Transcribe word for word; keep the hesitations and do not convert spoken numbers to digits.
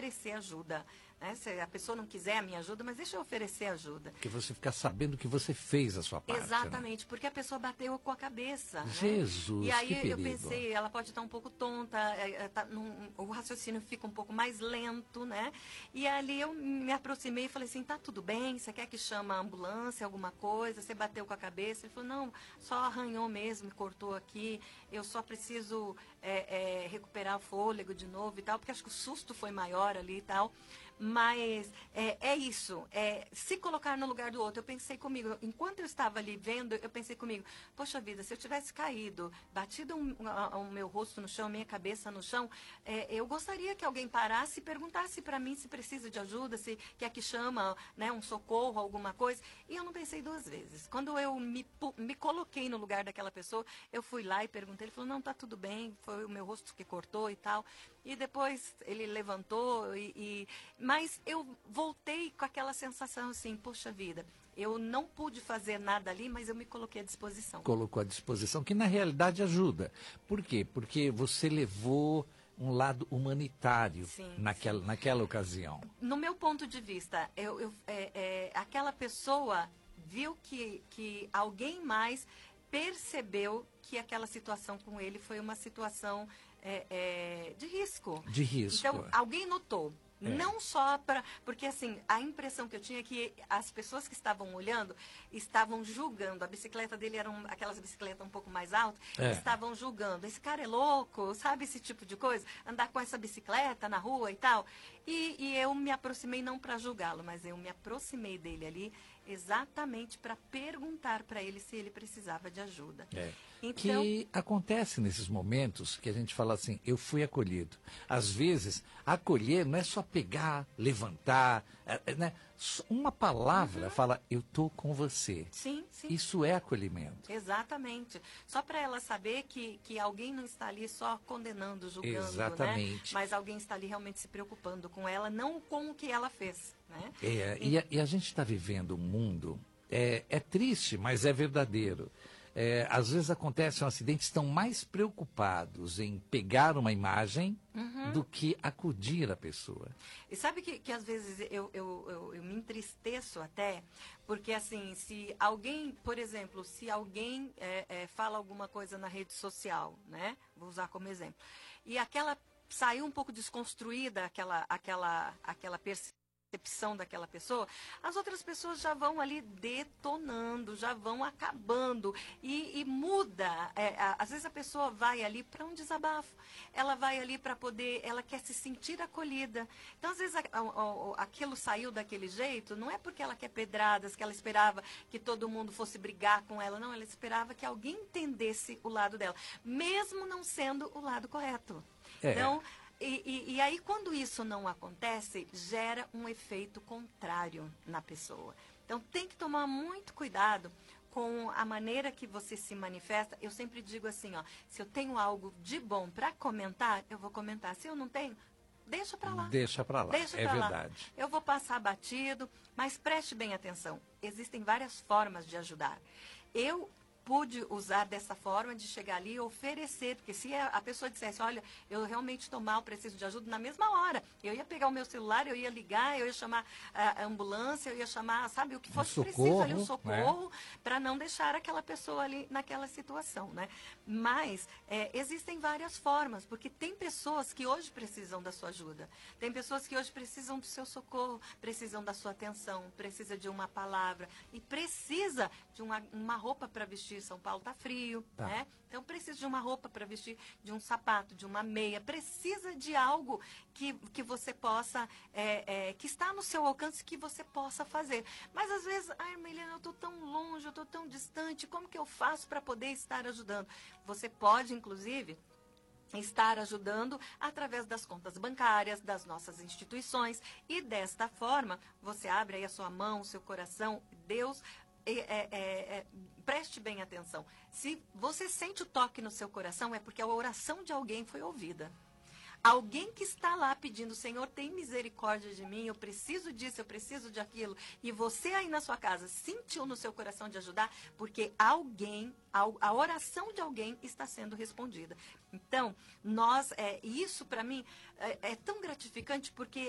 oferecer ajuda. Né? Se a pessoa não quiser a minha ajuda, mas deixa eu oferecer ajuda. Porque você fica sabendo que você fez a sua parte. Exatamente, né? porque a pessoa bateu com a cabeça. Jesus, né? E aí que eu perigo. pensei, ela pode estar um pouco tonta, é, tá num, o raciocínio fica um pouco mais lento, né? E ali eu me aproximei e falei assim, tá tudo bem? Você quer que chame a ambulância, alguma coisa? Você bateu com a cabeça? Ele falou, não, só arranhou mesmo e cortou aqui. Eu só preciso é, é, recuperar o fôlego de novo e tal, porque acho que o susto foi maior ali e tal. Mas é, é isso, é se colocar no lugar do outro. Eu pensei comigo, enquanto eu estava ali vendo, eu pensei comigo, poxa vida, se eu tivesse caído, batido o um, um, um meu rosto no chão, minha cabeça no chão, é, eu gostaria que alguém parasse e perguntasse para mim se precisa de ajuda, se quer que chama, né, um socorro, alguma coisa. E eu não pensei duas vezes. Quando eu me, me coloquei no lugar daquela pessoa, eu fui lá e perguntei, ele falou, não, tá tudo bem, foi o meu rosto que cortou e tal. E depois ele levantou e... e mas eu voltei com aquela sensação assim, poxa vida, eu não pude fazer nada ali, mas eu me coloquei à disposição. Colocou à disposição, que na realidade ajuda. Por quê? Porque você levou um lado humanitário sim, naquela, sim. naquela ocasião. No meu ponto de vista, eu, eu, é, é, aquela pessoa viu que, que alguém mais percebeu que aquela situação com ele foi uma situação é, é, de risco. De risco. Então, alguém notou. É. Não só para... Porque, assim, a impressão que eu tinha é que as pessoas que estavam olhando estavam julgando. A bicicleta dele era um, aquelas bicicletas um pouco mais altas. É. Estavam julgando. Esse cara é louco, sabe esse tipo de coisa? Andar com essa bicicleta na rua e tal. E, e eu me aproximei não para julgá-lo, mas eu me aproximei dele ali exatamente para perguntar para ele se ele precisava de ajuda. É. Então, que acontece nesses momentos que a gente fala assim, eu fui acolhido. Às vezes, acolher não é só pegar, levantar, é, né? Uma palavra uhum. fala, eu estou com você. Sim, sim. Isso é acolhimento. Exatamente. Só para ela saber que, que alguém não está ali só condenando, julgando, exatamente. Né? Mas alguém está ali realmente se preocupando com ela, não com o que ela fez. Né? É, e, e, a, e a gente está vivendo um mundo, é, é triste, mas é verdadeiro. É, às vezes acontecem acidentes, estão mais preocupados em pegar uma imagem uhum. do que acudir a pessoa. E sabe que, que às vezes eu, eu, eu, eu me entristeço até, porque assim, se alguém, por exemplo, se alguém é, é, fala alguma coisa na rede social, né? Vou usar como exemplo, e aquela saiu um pouco desconstruída, aquela, aquela, aquela percepção, percepção daquela pessoa, as outras pessoas já vão ali detonando, já vão acabando e, e muda. É, a, às vezes a pessoa vai ali para um desabafo, ela vai ali para poder, ela quer se sentir acolhida. Então às vezes a, a, a, aquilo saiu daquele jeito, não é porque ela quer pedradas, que ela esperava que todo mundo fosse brigar com ela, não, ela esperava que alguém entendesse o lado dela, mesmo não sendo o lado correto. É. Então, E, e, e aí, quando isso não acontece, gera um efeito contrário na pessoa. Então, tem que tomar muito cuidado com a maneira que você se manifesta. Eu sempre digo assim, ó, se eu tenho algo de bom para comentar, eu vou comentar. Se eu não tenho, deixa para lá. Deixa para lá, deixa é pra verdade. Lá. Eu vou passar batido, mas preste bem atenção. Existem várias formas de ajudar. Eu pude usar dessa forma de chegar ali e oferecer, porque se a pessoa dissesse, olha, eu realmente estou mal, preciso de ajuda, na mesma hora, eu ia pegar o meu celular, eu ia ligar, eu ia chamar a ambulância, eu ia chamar, sabe, o que fosse um preciso ali, um socorro, né? Para não deixar aquela pessoa ali naquela situação, né? Mas é, existem várias formas, porque tem pessoas que hoje precisam da sua ajuda, tem pessoas que hoje precisam do seu socorro, precisam da sua atenção, precisa de uma palavra e precisa de uma, uma roupa para vestir. São Paulo está frio, tá. né? Então precisa de uma roupa para vestir, de um sapato, de uma meia. Precisa de algo que, que você possa, é, é, que está no seu alcance, que você possa fazer. Mas às vezes, ai, Milena, eu estou tão longe, eu estou tão distante, como que eu faço para poder estar ajudando? Você pode, inclusive, estar ajudando através das contas bancárias, das nossas instituições. E desta forma, você abre aí a sua mão, o seu coração, Deus... É, é, é, preste bem atenção. Se você sente o toque no seu coração, é porque a oração de alguém foi ouvida. Alguém que está lá pedindo, Senhor, tem misericórdia de mim, eu preciso disso, eu preciso de aquilo. E você aí na sua casa sentiu no seu coração de ajudar, porque alguém, a oração de alguém está sendo respondida. Então, nós, é, isso para mim é, é tão gratificante, porque